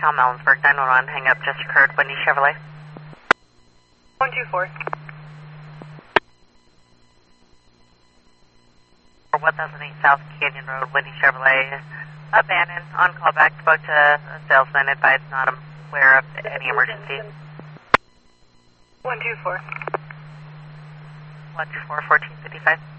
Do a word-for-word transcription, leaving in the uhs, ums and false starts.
Tom Ellensburg, nine one one, hang up just occurred, Wendy Chevrolet. one two four. one thousand eight South Canyon Road, Wendy Chevrolet, abandoned, on callback, spoke to a salesman, advised not aware of any emergency. one two four. one two four, fourteen fifty-five.